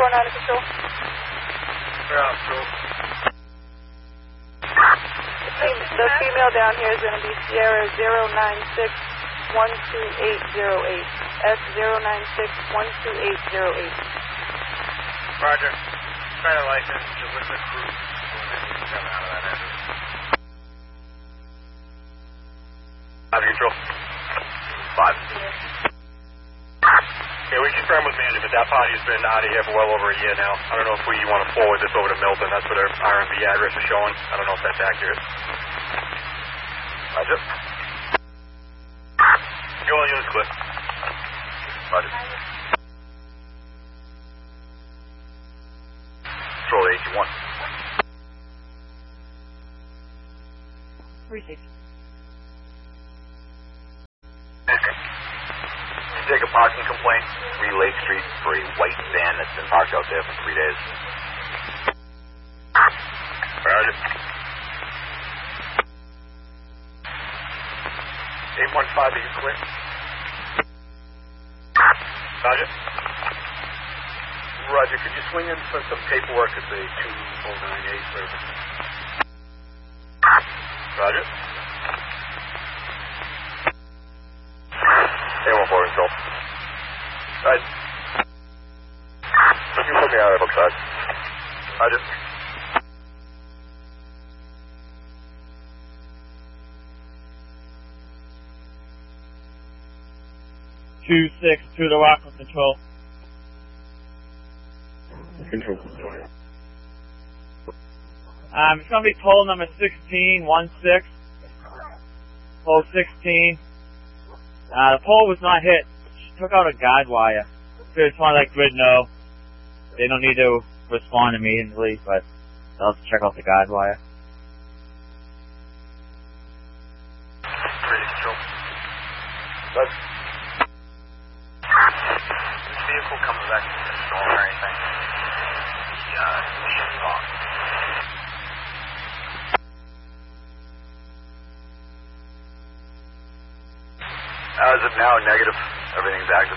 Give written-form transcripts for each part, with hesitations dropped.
going out of control? We're out of control. The female down here is going to be Sierra 096-12808. S096-12808. Roger. Try to license to Liquid Cruise. Coming out of that address. Out of control. 5. Yeah, we confirmed with management that party's been out of here for well over a year now. I don't know if we want to forward this over to Milton. That's what our RMV address is showing. I don't know if that's accurate. Roger. Your all units clear. Roger. Control 81. 360. Take a parking complaint, 3 Lake Street, for a white van that's been parked out there for 3 days. Roger. 815, are you clear? Roger. Roger, could you swing in for some paperwork at the 2098 service? Roger. 814 control. Right. You can put me out of outside. Roger. Two six to the Rockland control. Control. It's going to be pole number 16, 16. Pole 16. The pole was not hit. She took out a guide wire. So just want to let grid know. They don't need to respond immediately, but they'll have to check out the guide wire. Ready to control. Let's. This vehicle comes back from the storm or anything. The ship's off. As of now, negative. Everything's active.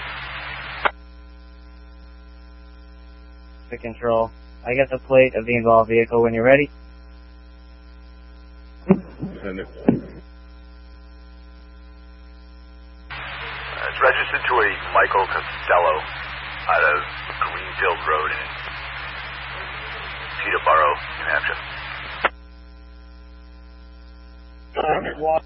The control. I get the plate of the involved vehicle when you're ready. Send it. It's registered to a Michael Costello out of Greenfield Road in Peterborough, New Hampshire.